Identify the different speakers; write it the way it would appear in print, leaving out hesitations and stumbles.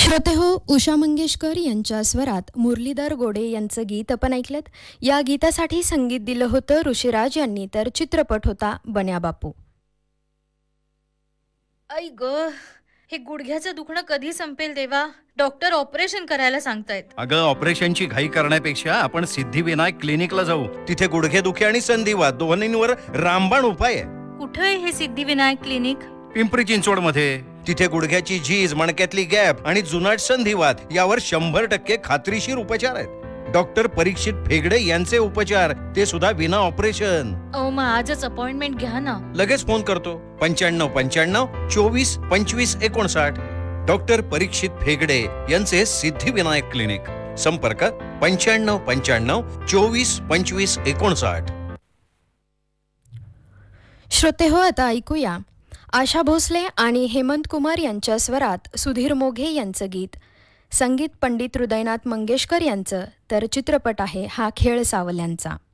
Speaker 1: श्रोते हो, उषा मंगेशकर यांच्या स्वरात मुरलीधर गोडे यांचं गीत आपण ऐकलं। या गीतासाठी संगीत दिलं होतं ऋषिराज यांनी, तर चित्रपट होता बन्या बापू।
Speaker 2: आई ग, हे गुडघ्याचं दुखणं कधी संपेल देवा? डॉक्टर ऑपरेशन करायला सांगतायत.
Speaker 3: अगं, ऑपरेशनची घाई करण्यापेक्षा आपण सिद्धिविनायक क्लिनिकला जाऊ। तिथे गुडघेदुखी आणि संधिवात दोन्हींवर रामबाण उपाय आहे।
Speaker 2: कुठे आहे हे सिद्धिविनायक क्लिनिक?
Speaker 3: पिंपरी चिंचवड मध्ये। तिथे गुडघ्याची झीज, मणक्यातली गॅप आणि जुनाट संधिवात यावर 100% खात्रीशीर उपचार आहेत। डॉक्टर परीक्षित फेगडे यांचे उपचार, ते सुद्धा विना ऑपरेशन।
Speaker 2: मग आजच अपॉइंटमेंट घ्या ना.
Speaker 3: लगेच फोन करतो 9595 24 25 59। डॉक्टर परीक्षित फेगडे यांचे सिद्धिविनायक क्लिनिक। संपर्क 9595 24 25 59।
Speaker 1: श्रोते हो, आता ऐकूया आशा भोसले आणि हेमंत कुमार यांच्या स्वरात सुधीर मोघे यांचं गीत। संगीत पंडित हृदयनाथ मंगेशकर यांचं, तर चित्रपट आहे हा खेळ सावल्यांचा।